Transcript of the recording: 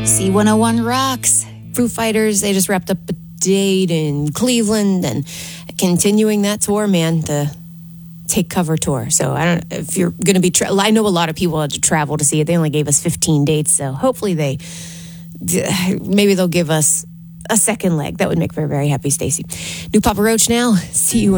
C101 rocks. Foo Fighters, they just wrapped up a date in Cleveland and continuing that tour, man, the Take Cover tour. So I don't know if you're going to be, I know a lot of people had to travel to see it. They only gave us 15 dates. So hopefully maybe they'll give us a second leg. That would make me very happy, Stacey. New Papa Roach now. See you in